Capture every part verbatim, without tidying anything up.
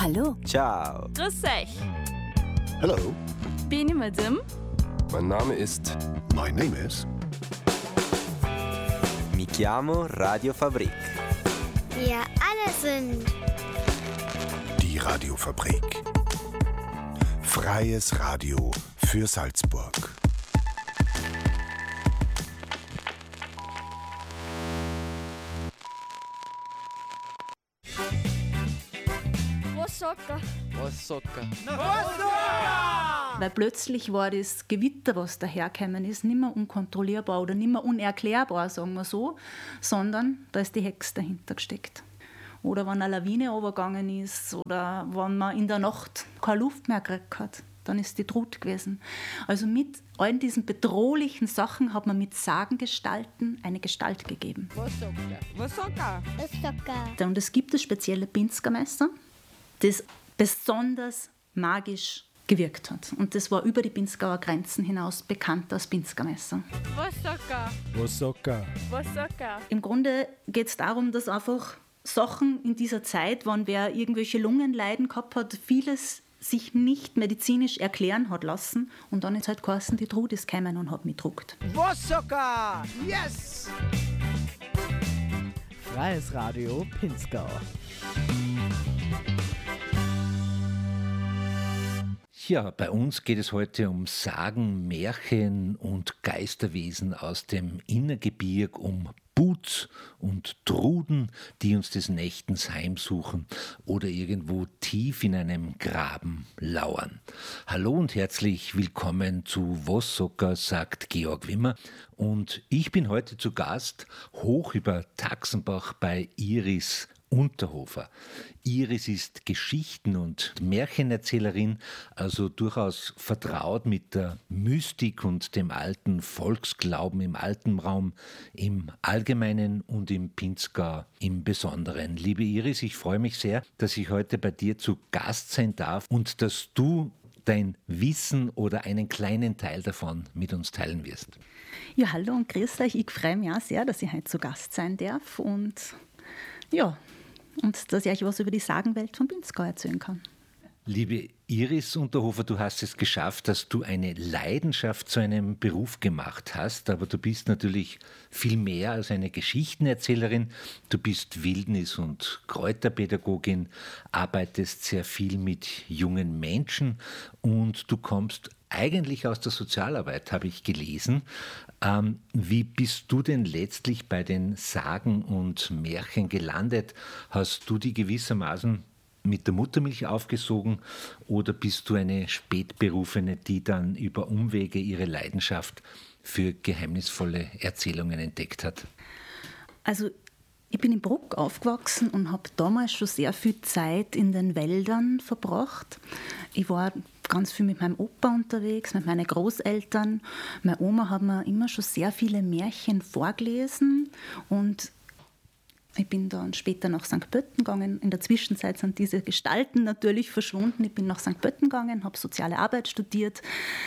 Hallo. Ciao. Grüß euch. Hello. Bin ich Madame? Mein Name ist... My name is... Mi chiamo Radio Fabrik. Wir alle sind... Die Radiofabrik. Freies Radio für Salzburg. Was sagt er? Was sagt er? Weil plötzlich war das Gewitter, was dahergekommen ist, nicht mehr unkontrollierbar oder nicht mehr unerklärbar, sagen wir so, sondern da ist die Hexe dahinter gesteckt. Oder wenn eine Lawine runtergegangen ist oder wenn man in der Nacht keine Luft mehr gekriegt hat, dann ist die Trut gewesen. Also mit all diesen bedrohlichen Sachen hat man mit Sagengestalten eine Gestalt gegeben. Was sagt er? Was sagt er? Ist sogar... Und es gibt das spezielle Pinzgermesser, das besonders magisch gewirkt hat. Und das war über die Pinzgauer Grenzen hinaus bekannt als Pinzgermesser. Was sagt er? Was sagt er? Was sagt er? Im Grunde geht es darum, dass einfach Sachen in dieser Zeit, wenn wer irgendwelche Lungenleiden gehabt hat, vieles sich nicht medizinisch erklären hat lassen. Und dann ist halt geheißen, die Trud ist gekommen und hat mich gedruckt. Was sagt er? Yes! Freies Radio Pinzgau. Ja, bei uns geht es heute um Sagen, Märchen und Geisterwesen aus dem Innergebirg, um Buts und Truden, die uns des Nächtens heimsuchen oder irgendwo tief in einem Graben lauern. Hallo und herzlich willkommen zu Was Socker, sagt Georg Wimmer. Und ich bin heute zu Gast hoch über Taxenbach bei Iris Unterhofer. Iris ist Geschichten- und Märchenerzählerin, also durchaus vertraut mit der Mystik und dem alten Volksglauben im Alpenraum, im Allgemeinen und im Pinzgau im Besonderen. Liebe Iris, ich freue mich sehr, dass ich heute bei dir zu Gast sein darf und dass du dein Wissen oder einen kleinen Teil davon mit uns teilen wirst. Ja, hallo und grüß euch. Ich freue mich auch sehr, dass ich heute zu Gast sein darf und ja, und dass ich euch was über die Sagenwelt von Pinzgau erzählen kann. Liebe Iris Unterhofer, du hast es geschafft, dass du eine Leidenschaft zu einem Beruf gemacht hast, aber du bist natürlich viel mehr als eine Geschichtenerzählerin. Du bist Wildnis- und Kräuterpädagogin, arbeitest sehr viel mit jungen Menschen und du kommst eigentlich aus der Sozialarbeit, habe ich gelesen. Ähm, wie bist du denn letztlich bei den Sagen und Märchen gelandet? Hast du die gewissermaßen mit der Muttermilch aufgesogen oder bist du eine Spätberufene, die dann über Umwege ihre Leidenschaft für geheimnisvolle Erzählungen entdeckt hat? Also ich bin in Bruck aufgewachsen und habe damals schon sehr viel Zeit in den Wäldern verbracht. Ich war ganz viel mit meinem Opa unterwegs, mit meinen Großeltern. Meine Oma hat mir immer schon sehr viele Märchen vorgelesen und ich bin dann später nach Sankt Pölten gegangen. In der Zwischenzeit sind diese Gestalten natürlich verschwunden. Ich bin nach Sankt Pölten gegangen, habe soziale Arbeit studiert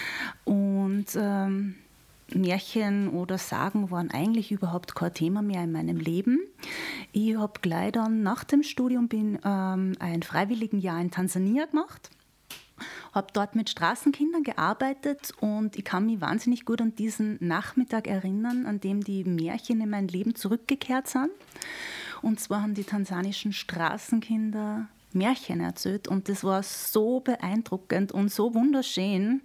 und ähm, Märchen oder Sagen waren eigentlich überhaupt kein Thema mehr in meinem Leben. Ich habe gleich dann nach dem Studium bin, ähm, ein Freiwilligenjahr in Tansania gemacht. Habe dort mit Straßenkindern gearbeitet und ich kann mich wahnsinnig gut an diesen Nachmittag erinnern, an dem die Märchen in mein Leben zurückgekehrt sind. Und zwar haben die tansanischen Straßenkinder Märchen erzählt und das war so beeindruckend und so wunderschön.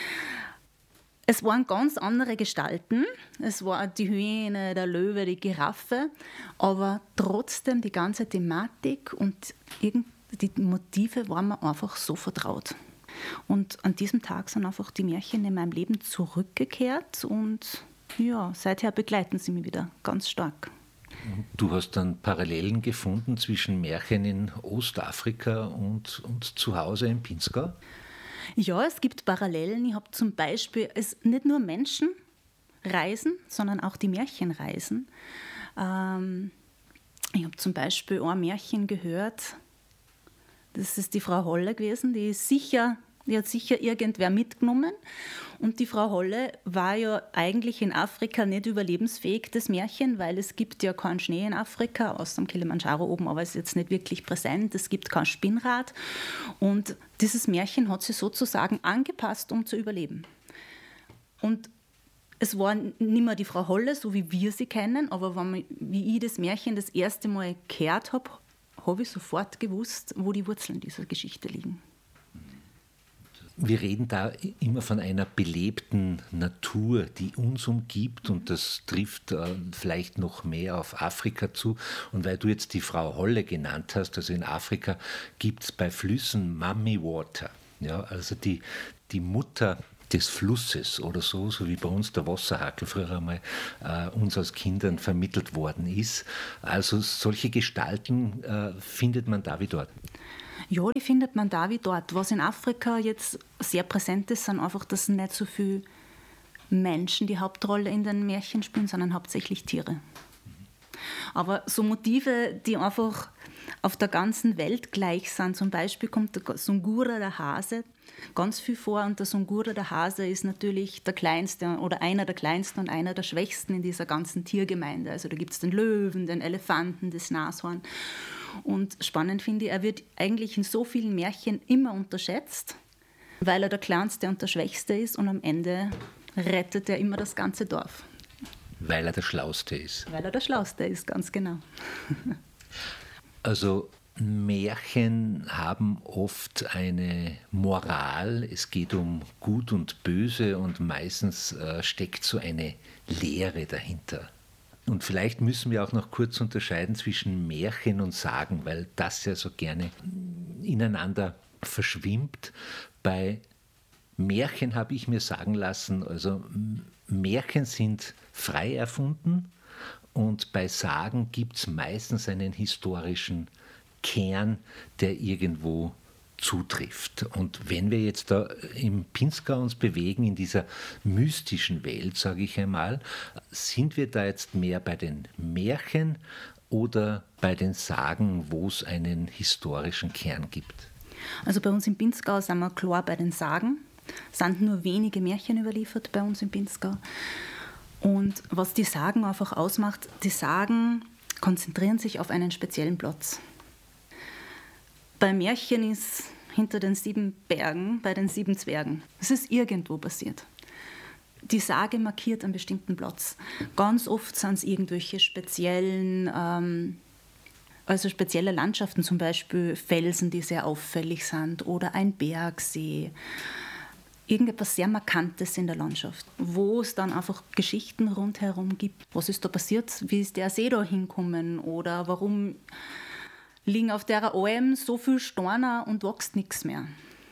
Es waren ganz andere Gestalten. Es war die Hyäne, der Löwe, die Giraffe, aber trotzdem die ganze Thematik und die Motive waren mir einfach so vertraut. Und an diesem Tag sind einfach die Märchen in meinem Leben zurückgekehrt und ja, seither begleiten sie mich wieder ganz stark. Du hast dann Parallelen gefunden zwischen Märchen in Ostafrika und, und zu Hause in Pinzgau? Ja, es gibt Parallelen. Ich habe zum Beispiel es nicht nur Menschen reisen, sondern auch die Märchen reisen. Ähm, ich habe zum Beispiel ein Märchen gehört, das ist die Frau Holle gewesen, die ist sicher Die hat sicher irgendwer mitgenommen. Und die Frau Holle war ja eigentlich in Afrika nicht überlebensfähig, das Märchen, weil es gibt ja keinen Schnee in Afrika, außer am Kilimanjaro oben, aber es ist jetzt nicht wirklich präsent. Es gibt kein Spinnrad. Und dieses Märchen hat sie sozusagen angepasst, um zu überleben. Und es war nicht mehr die Frau Holle, so wie wir sie kennen, aber wenn man, wie ich das Märchen das erste Mal gehört habe, habe ich sofort gewusst, wo die Wurzeln dieser Geschichte liegen. Wir reden da immer von einer belebten Natur, die uns umgibt, und das trifft äh, vielleicht noch mehr auf Afrika zu. Und weil du jetzt die Frau Holle genannt hast, also in Afrika gibt es bei Flüssen Mummy Water, ja, also die, die Mutter des Flusses oder so, so wie bei uns der Wasserhackel früher einmal äh, uns als Kindern vermittelt worden ist. Also solche Gestalten äh, findet man da wie dort. Ja, die findet man da wie dort. Was in Afrika jetzt sehr präsent ist, sind einfach, dass nicht so viele Menschen die Hauptrolle in den Märchen spielen, sondern hauptsächlich Tiere. Aber so Motive, die einfach auf der ganzen Welt gleich sind, zum Beispiel kommt der Sungura, der Hase, ganz viel vor. Und der Sungura, der Hase, ist natürlich der kleinste oder einer der kleinsten und einer der schwächsten in dieser ganzen Tiergemeinde. Also da gibt es den Löwen, den Elefanten, das Nashorn. Und spannend finde ich, er wird eigentlich in so vielen Märchen immer unterschätzt, weil er der kleinste und der schwächste ist, und am Ende rettet er immer das ganze Dorf. Weil er der Schlauste ist. Weil er der Schlauste ist, ganz genau. Also Märchen haben oft eine Moral, es geht um Gut und Böse, und meistens äh, steckt so eine Lehre dahinter. Und vielleicht müssen wir auch noch kurz unterscheiden zwischen Märchen und Sagen, weil das ja so gerne ineinander verschwimmt. Bei Märchen habe ich mir sagen lassen, also Märchen sind frei erfunden, und bei Sagen gibt es meistens einen historischen Kern, der irgendwo zutrifft. Und wenn wir jetzt da im Pinzgau uns bewegen, in dieser mystischen Welt, sage ich einmal, sind wir da jetzt mehr bei den Märchen oder bei den Sagen, wo es einen historischen Kern gibt? Also bei uns im Pinzgau sind wir klar bei den Sagen. Es sind nur wenige Märchen überliefert bei uns im Pinzgau. Und was die Sagen einfach ausmacht, die Sagen konzentrieren sich auf einen speziellen Platz. Bei Märchen ist hinter den sieben Bergen, bei den sieben Zwergen. Es ist irgendwo passiert. Die Sage markiert einen bestimmten Platz. Ganz oft sind es irgendwelche speziellen, ähm, also spezielle Landschaften, zum Beispiel Felsen, die sehr auffällig sind, oder ein Bergsee. Irgendetwas sehr Markantes in der Landschaft, wo es dann einfach Geschichten rundherum gibt. Was ist da passiert? Wie ist der See da hingekommen? Oder warum liegen auf der Alm so viele Steine und wächst nichts mehr?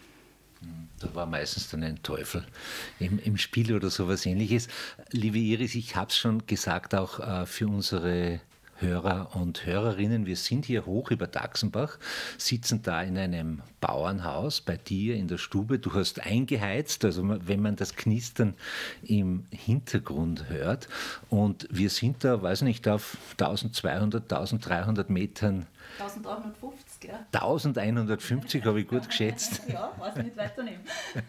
Da war meistens dann ein Teufel im, im Spiel oder sowas Ähnliches. Liebe Iris, ich habe es schon gesagt, auch äh, für unsere Hörer und Hörerinnen, wir sind hier hoch über Daxenbach, sitzen da in einem Bauernhaus bei dir in der Stube. Du hast eingeheizt, also wenn man das Knistern im Hintergrund hört. Und wir sind da, weiß nicht, auf eintausendzweihundert, eintausenddreihundert Metern. elfhundertfünfzig, ja. elfhundertfünfzig habe ich gut geschätzt. Ja, weiß nicht weiter nehmen.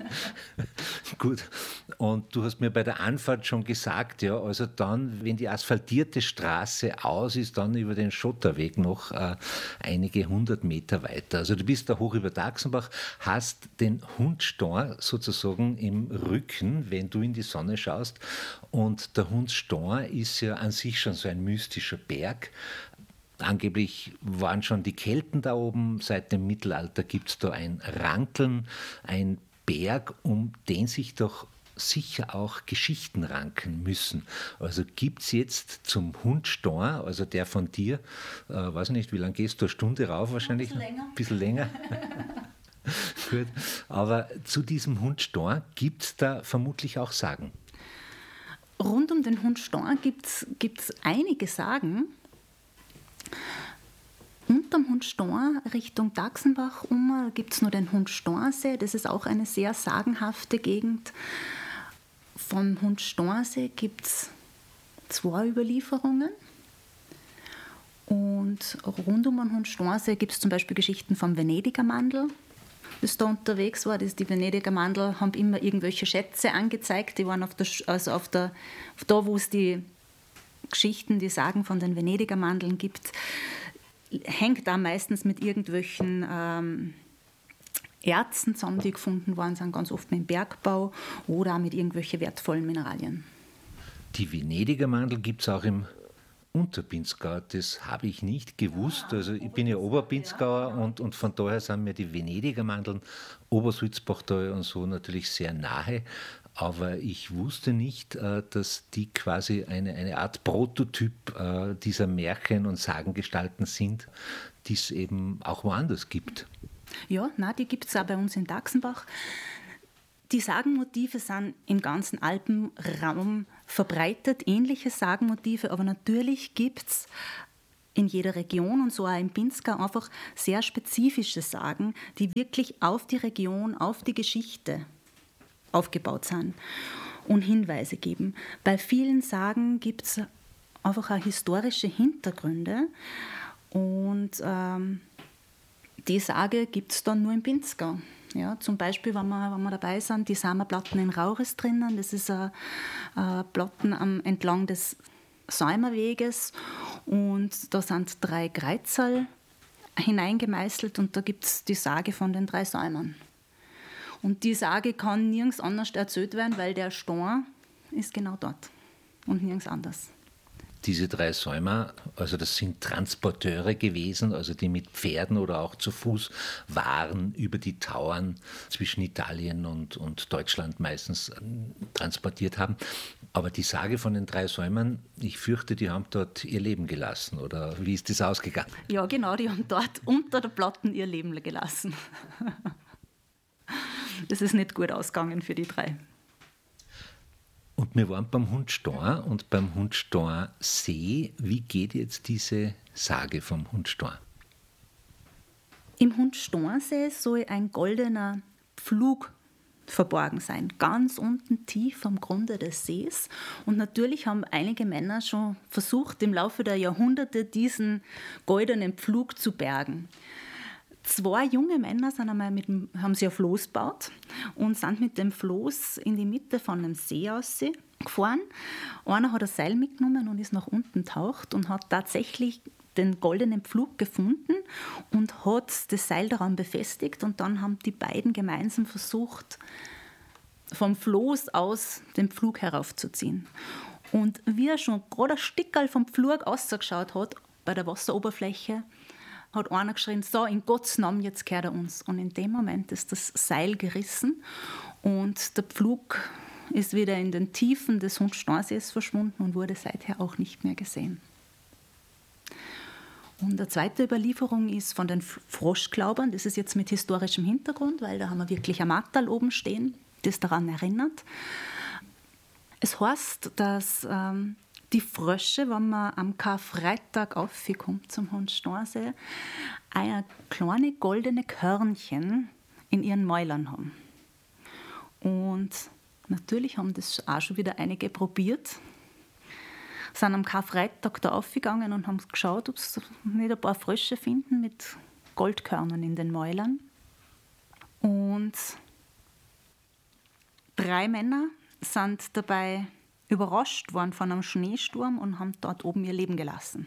Gut. Und du hast mir bei der Anfahrt schon gesagt, ja, also dann, wenn die asphaltierte Straße aus ist, dann über den Schotterweg noch äh, einige hundert Meter weiter. Also du bist da hoch über Daxenbach, hast den Hundstorn sozusagen im Rücken, wenn du in die Sonne schaust. Und der Hundstorn ist ja an sich schon so ein mystischer Berg. Angeblich waren schon die Kelten da oben, seit dem Mittelalter gibt es da ein Rankeln, ein Berg, um den sich doch sicher auch Geschichten ranken müssen. Also gibt es jetzt zum Hundstorn, also der von dir, äh, weiß nicht, wie lange gehst du, eine Stunde rauf wahrscheinlich? Ein bisschen länger. Ein bisschen länger. Gut. Aber zu diesem Hundstorn gibt es da vermutlich auch Sagen. Rund um den Hundstorn gibt es einige Sagen. Unterm Hundstorn Richtung Daxenbach um gibt es nur den Hundstornsee. Das ist auch eine sehr sagenhafte Gegend. Vom Hundstornsee gibt es zwei Überlieferungen. Und rund um den Hundstornsee gibt es zum Beispiel Geschichten vom Venediger Mandl. das da unterwegs war. Das, die Venediger Mandel haben immer irgendwelche Schätze angezeigt. Die waren auf der, also auf der, auf da, wo es die Geschichten, die Sagen von den Venediger Mandeln gibt, hängt da meistens mit irgendwelchen ähm, Erzen zusammen, die gefunden worden sind, ganz oft mit dem Bergbau oder auch mit irgendwelchen wertvollen Mineralien. Die Venediger Mandel gibt es auch im Unterpinzgau, das habe ich nicht gewusst. Also ich bin ja Oberpinzgauer und, und von daher sind mir die Venediger Mandeln, Obersulzbachtal und so natürlich sehr nahe. Aber ich wusste nicht, dass die quasi eine, eine Art Prototyp dieser Märchen- und Sagengestalten sind, die es eben auch woanders gibt. Ja, nein, die gibt es auch bei uns in Daxenbach. Die Sagenmotive sind im ganzen Alpenraum verbreitet, ähnliche Sagenmotive, aber natürlich gibt es in jeder Region und so auch im Pinzgau einfach sehr spezifische Sagen, die wirklich auf die Region, auf die Geschichte aufgebaut sind und Hinweise geben. Bei vielen Sagen gibt es einfach auch historische Hintergründe und ähm, die Sage gibt es dann nur im Pinzgau. Ja, zum Beispiel, wenn wir, wenn wir dabei sind, die Samerplatten in Rauris drinnen. Das ist ein, ein Platten am, entlang des Säumerweges und da sind drei Kreuzerl hineingemeißelt und da gibt es die Sage von den drei Säumern. Und die Sage kann nirgends anders erzählt werden, weil der Stein ist genau dort und nirgends anders. Diese drei Säumer, also das sind Transporteure gewesen, also die mit Pferden oder auch zu Fuß Waren über die Tauern zwischen Italien und, und Deutschland meistens transportiert haben. Aber die Sage von den drei Säumern, ich fürchte, die haben dort ihr Leben gelassen. Oder wie ist das ausgegangen? Ja, genau, die haben dort unter der Platten ihr Leben gelassen. Das ist nicht gut ausgegangen für die drei. Und wir waren beim Hundstorn und beim Hundstornsee. Wie geht jetzt diese Sage vom Hundstorn? Im Hundstornsee soll ein goldener Pflug verborgen sein, ganz unten tief am Grunde des Sees. Und natürlich haben einige Männer schon versucht, im Laufe der Jahrhunderte diesen goldenen Pflug zu bergen. Zwei junge Männer sind einmal mit dem, haben sich ein Floß gebaut und sind mit dem Floß in die Mitte von einem See gefahren. Einer hat ein Seil mitgenommen und ist nach unten taucht und hat tatsächlich den goldenen Pflug gefunden und hat das Seil daran befestigt. Und dann haben die beiden gemeinsam versucht, vom Floß aus den Pflug heraufzuziehen. Und wie er schon gerade ein Stickerl vom Pflug ausgeschaut hat, bei der Wasseroberfläche, hat einer geschrien, so, in Gottes Namen, jetzt gehört er uns. Und in dem Moment ist das Seil gerissen und der Pflug ist wieder in den Tiefen des Hundstornsees verschwunden und wurde seither auch nicht mehr gesehen. Und eine zweite Überlieferung ist von den Froschglaubern. Das ist jetzt mit historischem Hintergrund, weil da haben wir wirklich ein Matterl oben stehen, das daran erinnert. Es heißt, dass ähm, die Frösche, wenn man am Karfreitag aufkommt zum Hundstornsee, ein kleine goldene Körnchen in ihren Mäulern haben. Und natürlich haben das auch schon wieder einige probiert, sind am Karfreitag da aufgegangen und haben geschaut, ob sie nicht ein paar Frösche finden mit Goldkörnern in den Mäulern. Und drei Männer sind dabei überrascht worden von einem Schneesturm und haben dort oben ihr Leben gelassen.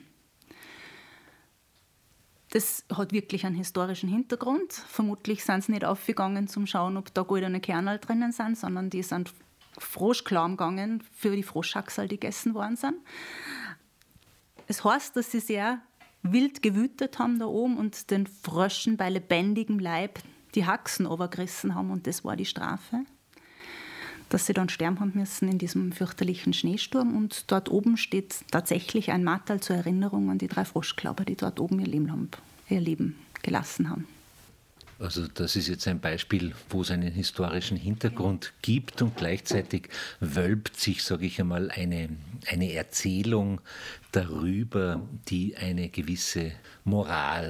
Das hat wirklich einen historischen Hintergrund. Vermutlich sind sie nicht aufgegangen, zum schauen, ob da goldene Kernel drinnen sind, sondern die sind Froschklamm gegangen für die Froschhaxel, die gegessen worden sind. Es heißt, dass sie sehr wild gewütet haben da oben und den Fröschen bei lebendigem Leib die Haxen runtergerissen haben und das war die Strafe. Dass sie dann sterben haben müssen in diesem fürchterlichen Schneesturm. Und dort oben steht tatsächlich ein Matterl zur Erinnerung an die drei Froschglauber, die dort oben ihr Leben, haben, ihr Leben gelassen haben. Also das ist jetzt ein Beispiel, wo es einen historischen Hintergrund gibt und gleichzeitig wölbt sich, sage ich einmal, eine, eine Erzählung darüber, die eine gewisse Moral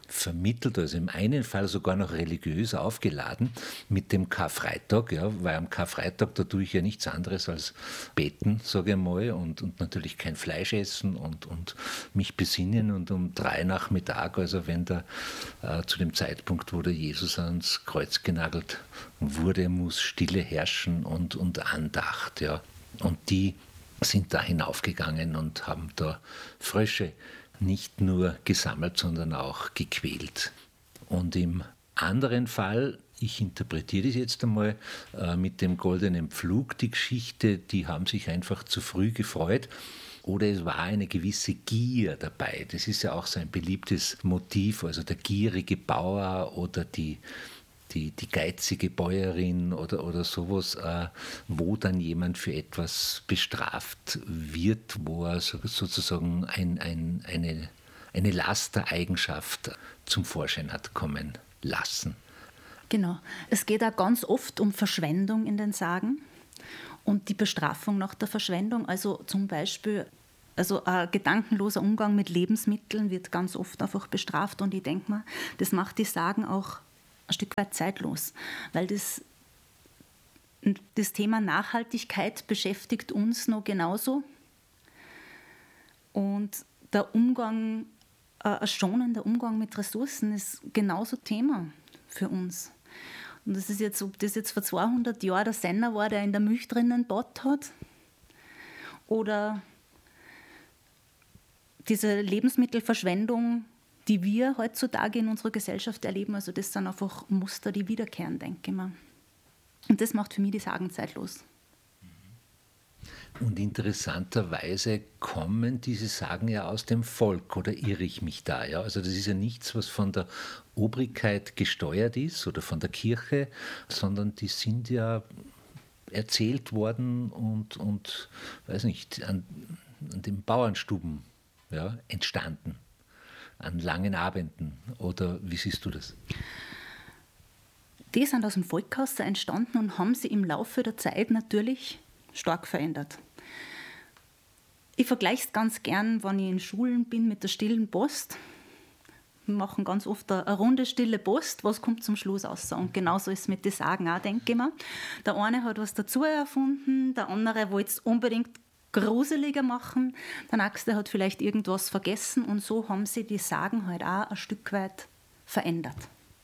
vermittelt, also im einen Fall sogar noch religiös aufgeladen mit dem Karfreitag, ja, weil am Karfreitag, da tue ich ja nichts anderes als beten, sage ich mal, und, und natürlich kein Fleisch essen und, und mich besinnen, und um drei Nachmittag, also wenn der äh, zu dem Zeitpunkt, wo der Jesus ans Kreuz genagelt wurde, muss Stille herrschen und, und Andacht, ja, und die sind da hinaufgegangen und haben da Frösche nicht nur gesammelt, sondern auch gequält. Und im anderen Fall, ich interpretiere das jetzt einmal, äh, mit dem goldenen Pflug, die Geschichte, die haben sich einfach zu früh gefreut. Oder es war eine gewisse Gier dabei. Das ist ja auch so ein beliebtes Motiv, also der gierige Bauer oder die Die, die geizige Bäuerin oder, oder sowas, äh, wo dann jemand für etwas bestraft wird, wo er so, sozusagen ein, ein, eine, eine Lastereigenschaft zum Vorschein hat kommen lassen. Genau. Es geht auch ganz oft um Verschwendung in den Sagen und die Bestrafung nach der Verschwendung. Also zum Beispiel, also ein gedankenloser Umgang mit Lebensmitteln wird ganz oft einfach bestraft, und ich denke mir, das macht die Sagen auch ein Stück weit zeitlos, weil das, das Thema Nachhaltigkeit beschäftigt uns noch genauso, und der Umgang, äh, ein schonender Umgang mit Ressourcen ist genauso Thema für uns. Und das ist jetzt, ob das jetzt vor zweihundert Jahren der Senner war, der in der Milch drinnen Bad hat, oder diese Lebensmittelverschwendung, die wir heutzutage in unserer Gesellschaft erleben. Also das sind einfach Muster, die wiederkehren, denke ich mal. Und das macht für mich die Sagen zeitlos. Und interessanterweise kommen diese Sagen ja aus dem Volk, oder irre ich mich da? Ja? Also das ist ja nichts, was von der Obrigkeit gesteuert ist oder von der Kirche, sondern die sind ja erzählt worden und, und weiß nicht, an, an den Bauernstuben, ja, entstanden. An langen Abenden, oder wie siehst du das? Die sind aus dem Volkhaus entstanden und haben sich im Laufe der Zeit natürlich stark verändert. Ich vergleiche es ganz gern, wenn ich in Schulen bin, mit der stillen Post. Wir machen ganz oft eine runde, stille Post, was kommt zum Schluss raus? Und genauso ist es mit den Sagen auch, denke ich mir. Der eine hat was dazu erfunden, der andere wollte es unbedingt gruseliger machen, der nächste hat vielleicht irgendwas vergessen, und so haben sie die Sagen halt auch ein Stück weit verändert.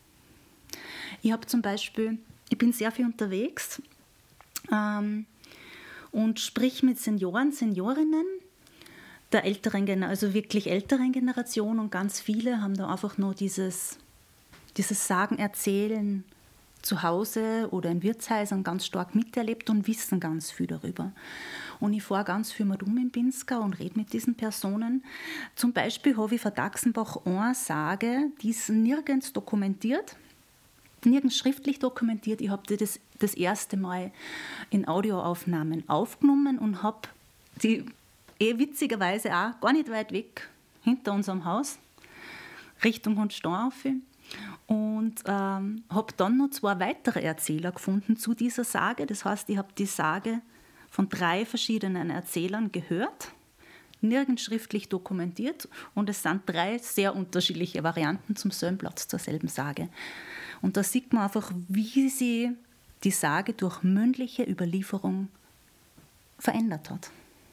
Ich habe zum Beispiel, ich bin sehr viel unterwegs ähm, und sprich mit Senioren, Seniorinnen der älteren Generation, also wirklich älteren Generation, und ganz viele haben da einfach nur dieses, dieses Sagen erzählen zu Hause oder in Wirtshäusern ganz stark miterlebt und wissen ganz viel darüber. Und ich fahre ganz viel mit um in Pinzgau und rede mit diesen Personen. Zum Beispiel habe ich von Daxenbach eine Sage, die ist nirgends dokumentiert, nirgends schriftlich dokumentiert. Ich habe die das, das erste Mal in Audioaufnahmen aufgenommen und habe die eh witzigerweise auch gar nicht weit weg, hinter unserem Haus, Richtung Hundstein rauf. Und ähm, habe dann noch zwei weitere Erzähler gefunden zu dieser Sage. Das heißt, ich habe die Sage von drei verschiedenen Erzählern gehört, nirgends schriftlich dokumentiert, und es sind drei sehr unterschiedliche Varianten zum selben Platz, zur selben Sage. Und da sieht man einfach, wie sie die Sage durch mündliche Überlieferung verändert hat.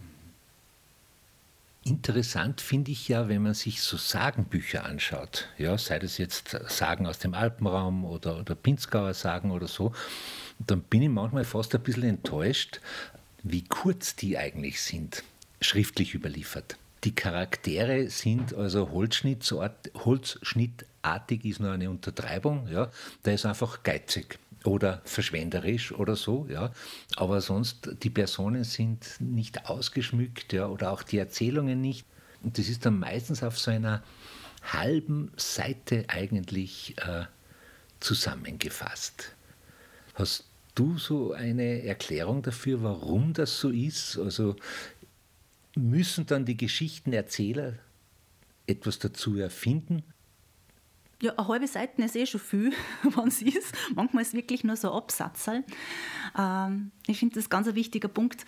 Interessant finde ich ja, wenn man sich so Sagenbücher anschaut, ja, sei das jetzt Sagen aus dem Alpenraum oder, oder Pinzgauer Sagen oder so, dann bin ich manchmal fast ein bisschen enttäuscht, wie kurz die eigentlich sind, schriftlich überliefert. Die Charaktere sind also Holzschnittartig, Holzschnittartig ist nur eine Untertreibung, ja, der ist einfach geizig oder verschwenderisch oder so, ja. Aber sonst, die Personen sind nicht ausgeschmückt, ja, oder auch die Erzählungen nicht. Und das ist dann meistens auf so einer halben Seite eigentlich äh, zusammengefasst. Hast du so eine Erklärung dafür, warum das so ist? Also müssen dann die Geschichtenerzähler etwas dazu erfinden? Ja, eine halbe Seite ist eh schon viel, wenn es ist. Manchmal ist es wirklich nur so ein Absatzerl. Ähm, ich finde das ganz ein wichtiger Punkt.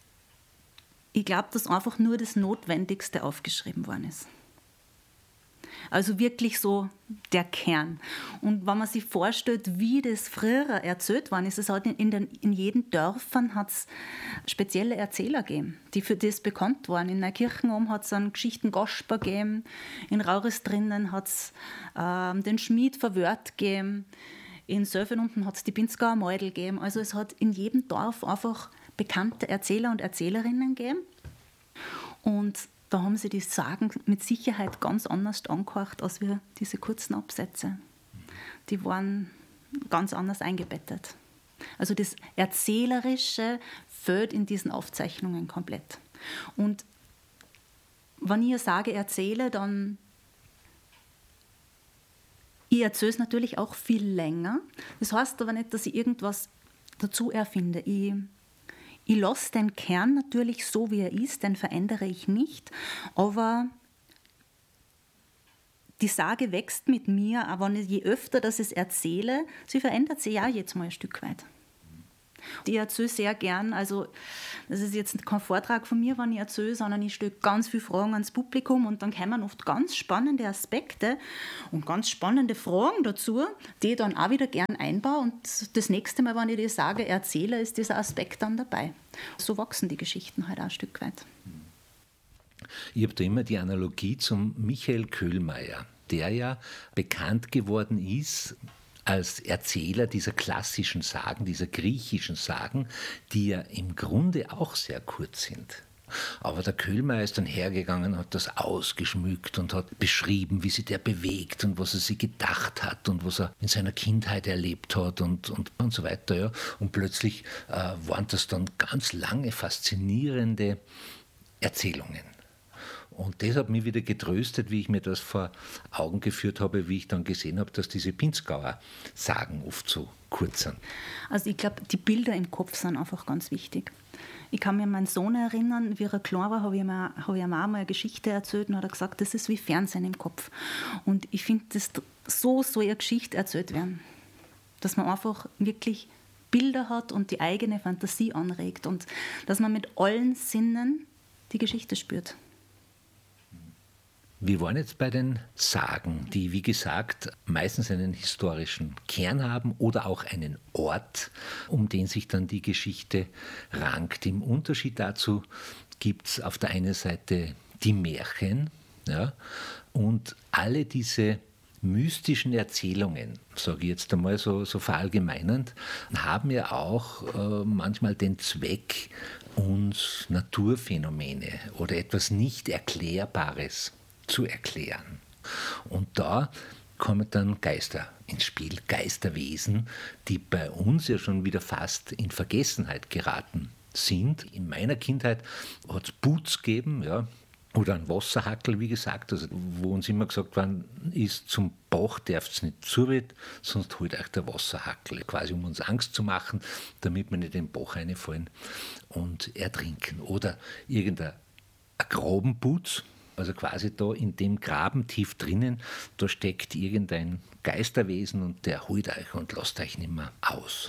Ich glaube, dass einfach nur das Notwendigste aufgeschrieben worden ist. Also wirklich so der Kern. Und wenn man sich vorstellt, wie das früher erzählt worden ist, es hat in, den, in jeden Dörfern hat's spezielle Erzähler gegeben, die für das bekannt waren. In Neukirchen oben hat es einen Geschichten-Gasper gegeben, in Rauristrinnen hat es ähm, den Schmied Verwört gegeben, in Söfen unten hat es die Pinzgauer Meudel gegeben. Also es hat in jedem Dorf einfach bekannte Erzähler und Erzählerinnen gegeben. Und da haben sie die Sagen mit Sicherheit ganz anders angehört als wir diese kurzen Absätze. Die waren ganz anders eingebettet. Also das Erzählerische fehlt in diesen Aufzeichnungen komplett. Und wenn ich sage erzähle, dann ich erzähle es natürlich auch viel länger. Das heißt aber nicht, dass ich irgendwas dazu erfinde. Ich Ich lasse den Kern natürlich so, wie er ist, den verändere ich nicht, aber die Sage wächst mit mir, aber je öfter dass ich es erzähle, sie verändert sich ja jetzt mal ein Stück weit. Ich erzähle sehr gern, also das ist jetzt kein Vortrag von mir, wenn ich erzähle, sondern ich stelle ganz viele Fragen ans Publikum und dann kommen oft ganz spannende Aspekte und ganz spannende Fragen dazu, die ich dann auch wieder gern einbaue und das nächste Mal, wenn ich die Sage erzähle, ist dieser Aspekt dann dabei. So wachsen die Geschichten halt auch ein Stück weit. Ich habe da immer die Analogie zum Michael Köhlmeier, der ja bekannt geworden ist als Erzähler dieser klassischen Sagen, dieser griechischen Sagen, die ja im Grunde auch sehr kurz sind. Aber der Köhlmeier ist dann hergegangen, hat das ausgeschmückt und hat beschrieben, wie sich der bewegt und was er sich gedacht hat und was er in seiner Kindheit erlebt hat und, und, und so weiter. Ja. Und plötzlich äh, waren das dann ganz lange, faszinierende Erzählungen. Und das hat mich wieder getröstet, wie ich mir das vor Augen geführt habe, wie ich dann gesehen habe, dass diese Pinzgauer Sagen oft so kurz sind. Also ich glaube, die Bilder im Kopf sind einfach ganz wichtig. Ich kann mich an meinen Sohn erinnern, wie er klein war, habe ich, mir, habe ich ihm auch mal eine Geschichte erzählt und hat er gesagt, das ist wie Fernsehen im Kopf. Und ich finde, dass so soll eine Geschichte erzählt werden. Dass man einfach wirklich Bilder hat und die eigene Fantasie anregt und dass man mit allen Sinnen die Geschichte spürt. Wir waren jetzt bei den Sagen, die, wie gesagt, meistens einen historischen Kern haben oder auch einen Ort, um den sich dann die Geschichte rankt. Im Unterschied dazu gibt es auf der einen Seite die Märchen, ja, und alle diese mystischen Erzählungen, sage ich jetzt einmal so, so verallgemeinernd, haben ja auch äh, manchmal den Zweck, uns Naturphänomene oder etwas nicht Erklärbares zu erklären. Und da kommen dann Geister ins Spiel, Geisterwesen, die bei uns ja schon wieder fast in Vergessenheit geraten sind. In meiner Kindheit hat es Boots gegeben, ja, oder ein Wasserhackel, wie gesagt, also wo uns immer gesagt worden ist, zum Bach darfst du nicht zu, sonst holt euch der Wasserhackel, quasi um uns Angst zu machen, damit wir nicht in den Bach reinfallen und ertrinken. Oder irgendein Grabenboots, also quasi da in dem Graben tief drinnen, da steckt irgendein Geisterwesen und der holt euch und lasst euch nicht mehr aus.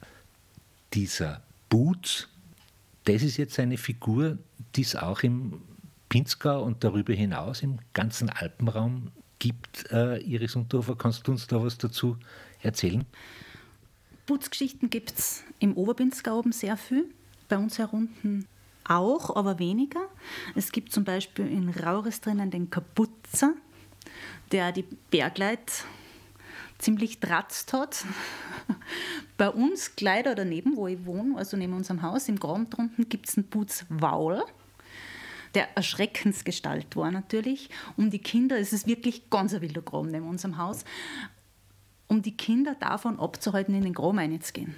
Dieser Boots, das ist jetzt eine Figur, die es auch im Pinzgau und darüber hinaus im ganzen Alpenraum gibt. Äh, Iris Unterhofer, kannst du uns da was dazu erzählen? Bootsgeschichten gibt es im Oberpinzgau oben sehr viel, bei uns herunten auch, aber weniger. Es gibt zum Beispiel in Rauristrinnen den Kaputzer, der die Bergleit ziemlich tratzt hat. Bei uns gleich da daneben, wo ich wohne, also neben unserem Haus, im Graben drunten, gibt es einen Butzwaul, der eine Schreckensgestalt war natürlich. Um die Kinder, es ist wirklich ganz ein wilder Graben neben unserem Haus, um die Kinder davon abzuhalten, in den Graben reinzugehen.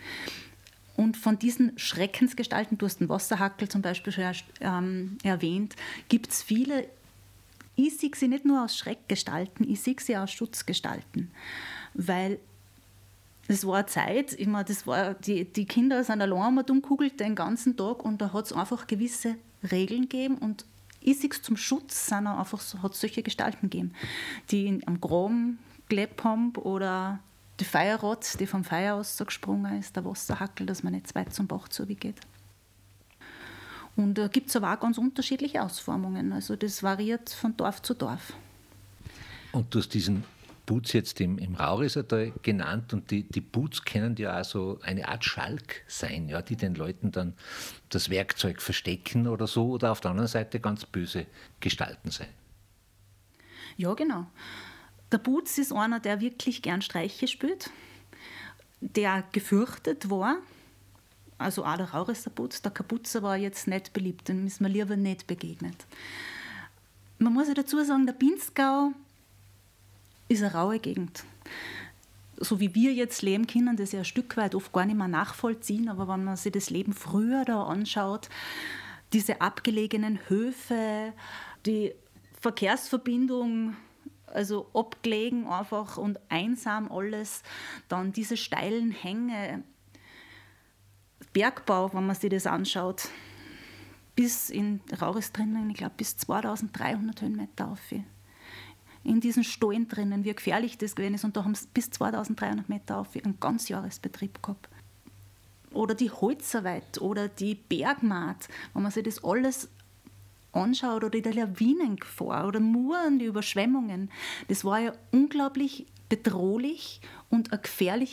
Und von diesen Schreckensgestalten, du hast den Wasserhackel zum Beispiel schon ähm, erwähnt, gibt es viele. Ich sehe sie nicht nur aus Schreckgestalten, ich sehe sie aus Schutzgestalten. Weil es war eine Zeit, ich meine, das war, die, die Kinder sind allein mal umkugelt den ganzen Tag und da hat es einfach gewisse Regeln gegeben und ich sehe es zum Schutz, sind einfach so, hat es solche Gestalten gegeben, die in, am Graben gelebt haben oder die Feuerrad, die vom Feuer aus so gesprungen ist, der Wasserhackel, dass man nicht zu weit zum Bach zugeht. Und da gibt es aber auch ganz unterschiedliche Ausformungen. Also das variiert von Dorf zu Dorf. Und du hast diesen Boots jetzt im, im Raurissertal genannt und die, die Boots können ja auch so eine Art Schalk sein, ja, die den Leuten dann das Werkzeug verstecken oder so oder auf der anderen Seite ganz böse Gestalten sein. Ja, genau. Der Boots ist einer, der wirklich gern Streiche spielt, der gefürchtet war. Also auch der Raurisser Boots, der Kapuzer war jetzt nicht beliebt, dem ist mir lieber nicht begegnet. Man muss ja dazu sagen, der Pinzgau ist eine raue Gegend. So wie wir jetzt leben können, das ja ein Stück weit oft gar nicht mehr nachvollziehen, aber wenn man sich das Leben früher da anschaut, diese abgelegenen Höfe, die Verkehrsverbindung, also abgelegen einfach und einsam alles, dann diese steilen Hänge, Bergbau, wenn man sich das anschaut, bis in Rauris drinnen, ich glaube bis zweitausenddreihundert Höhenmeter rauf. In diesen Stollen drinnen, wie gefährlich das gewesen ist. Und da haben sie bis zweitausenddreihundert Meter auf einen Ganzjahresbetrieb gehabt. Oder die Holzarbeit oder die Bergmaat, wenn man sich das alles anschaut, oder die Lawinengefahr oder Muren, die Überschwemmungen, das war ja unglaublich bedrohlich und eine gefährliche